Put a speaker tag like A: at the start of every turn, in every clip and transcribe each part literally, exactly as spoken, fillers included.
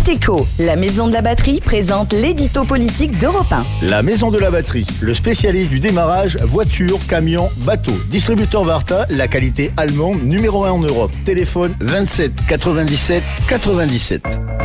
A: Éco, la maison de la batterie, présente l'édito politique d'Europe un.
B: La maison de la batterie, le spécialiste du démarrage, voiture, camion, bateau. Distributeur Varta, la qualité allemande, numéro un en Europe. Téléphone vingt-sept quatre-vingt-dix-sept quatre-vingt-dix-sept.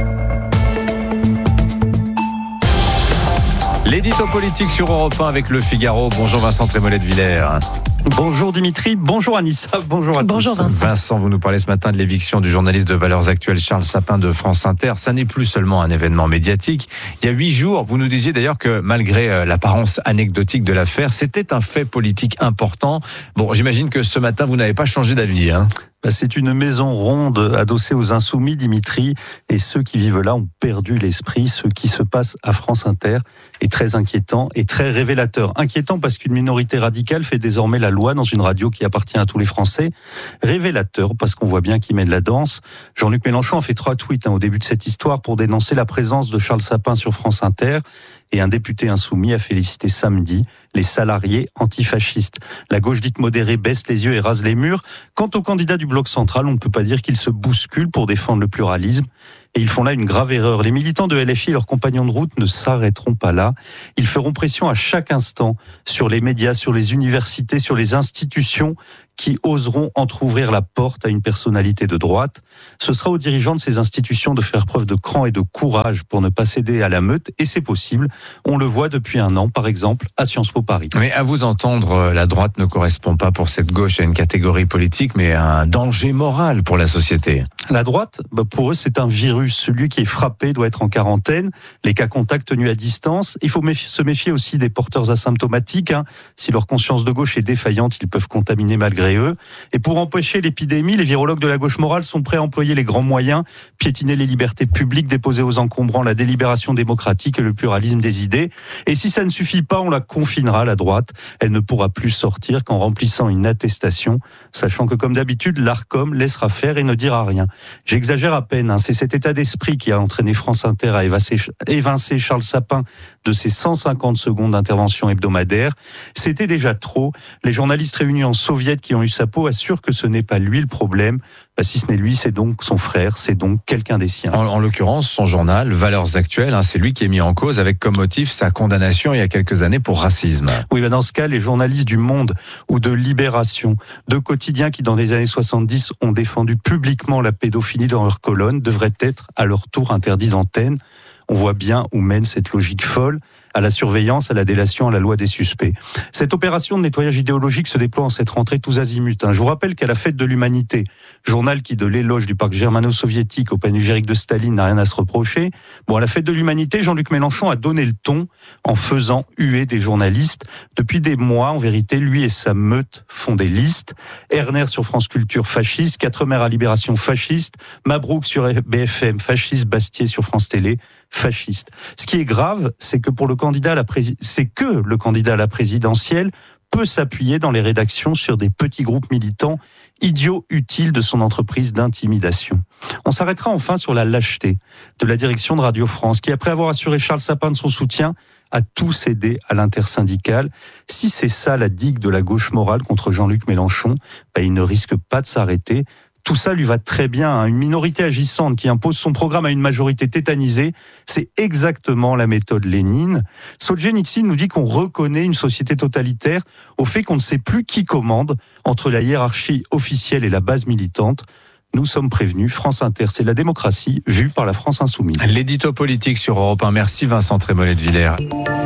C: L'édito politique sur Europe un avec Le Figaro. Bonjour Vincent Trémollet de Villers.
D: Bonjour Dimitri, bonjour Anissa, bonjour à
A: bonjour
D: tous.
A: Vincent.
C: Vincent, vous nous parlez ce matin de l'éviction du journaliste de Valeurs Actuelles Charles Sapin de France Inter. Ça n'est plus seulement un événement médiatique. Il y a huit jours, vous nous disiez d'ailleurs que malgré l'apparence anecdotique de l'affaire, c'était un fait politique important. Bon, j'imagine que ce matin, vous n'avez pas changé d'avis, hein ?
D: C'est une maison ronde adossée aux Insoumis, Dimitri, et ceux qui vivent là ont perdu l'esprit. Ce qui se passe à France Inter est très inquiétant et très révélateur. Inquiétant parce qu'une minorité radicale fait désormais la loi dans une radio qui appartient à tous les Français. Révélateur parce qu'on voit bien qu'il met de la danse. Jean-Luc Mélenchon a fait trois tweets hein, au début de cette histoire pour dénoncer la présence de Charles Sapin sur France Inter. Et un député insoumis a félicité samedi les salariés antifascistes. La gauche dite modérée baisse les yeux et rase les murs. Quant aux candidats du bloc central, on ne peut pas dire qu'ils se bousculent pour défendre le pluralisme. Et ils font là une grave erreur. Les militants de L F I et leurs compagnons de route ne s'arrêteront pas là. Ils feront pression à chaque instant sur les médias, sur les universités, sur les institutions qui oseront entrouvrir la porte à une personnalité de droite. Ce sera aux dirigeants de ces institutions de faire preuve de cran et de courage pour ne pas céder à la meute. Et c'est possible. On le voit depuis un an, par exemple, à Sciences Po Paris.
C: Mais à vous entendre, la droite ne correspond pas pour cette gauche à une catégorie politique, mais à un danger moral pour la société.
D: La droite, bah pour eux, c'est un virus. Celui qui est frappé doit être en quarantaine. Les cas contacts tenus à distance. Il faut méfier, se méfier aussi des porteurs asymptomatiques. Hein. Si leur conscience de gauche est défaillante, ils peuvent contaminer malgré eux. Et pour empêcher l'épidémie, les virologues de la gauche morale sont prêts à employer les grands moyens, piétiner les libertés publiques, déposer aux encombrants la délibération démocratique et le pluralisme des idées. Et si ça ne suffit pas, on la confinera, la droite. Elle ne pourra plus sortir qu'en remplissant une attestation, sachant que comme d'habitude, l'Arcom laissera faire et ne dira rien. J'exagère à peine, hein. C'est cet état d'esprit qui a entraîné France Inter à évincer, évincer Charles Sapin de ses cent cinquante secondes d'intervention hebdomadaire. C'était déjà trop. Les journalistes réunis en soviet qui ont eu sa peau assurent que ce n'est pas lui le problème. Bah, si ce n'est lui, c'est donc son frère, c'est donc quelqu'un des siens.
C: En, en l'occurrence, son journal, Valeurs Actuelles, hein, c'est lui qui est mis en cause avec comme motif sa condamnation il y a quelques années pour racisme.
D: Oui, bah dans ce cas, les journalistes du Monde ou de Libération, deux quotidiens qui dans les années soixante-dix ont défendu publiquement la pédophilie dans leurs colonnes, devraient être à leur tour interdits d'antenne. On voit bien où mène cette logique folle, à la surveillance, à la délation, à la loi des suspects. Cette opération de nettoyage idéologique se déploie en cette rentrée tous azimuts. Je vous rappelle qu'à la Fête de l'Humanité, journal qui de l'éloge du parc germano-soviétique au panégyrique de Staline n'a rien à se reprocher, bon, à la Fête de l'Humanité, Jean-Luc Mélenchon a donné le ton en faisant huer des journalistes. Depuis des mois, en vérité, lui et sa meute font des listes. Erner sur France Culture, fasciste. Quatremer à Libération, fasciste. Mabrouk sur B F M, fasciste. Bastier sur France Télé, fasciste. Ce qui est grave, c'est que pour le candidat à la prési- c'est que le candidat à la présidentielle peut s'appuyer dans les rédactions sur des petits groupes militants idiots utiles de son entreprise d'intimidation. On s'arrêtera enfin sur la lâcheté de la direction de Radio France qui, après avoir assuré Charles Sapin de son soutien, a tout cédé à l'intersyndicale. Si c'est ça la digue de la gauche morale contre Jean-Luc Mélenchon, bah, il ne risque pas de s'arrêter. Tout ça lui va très bien. Hein. Une minorité agissante qui impose son programme à une majorité tétanisée, c'est exactement la méthode Lénine. Solzhenitsyn nous dit qu'on reconnaît une société totalitaire au fait qu'on ne sait plus qui commande entre la hiérarchie officielle et la base militante. Nous sommes prévenus, France Inter, c'est la démocratie vue par la France insoumise.
C: L'édito politique sur Europe un. Merci Vincent Trémollet de Villers.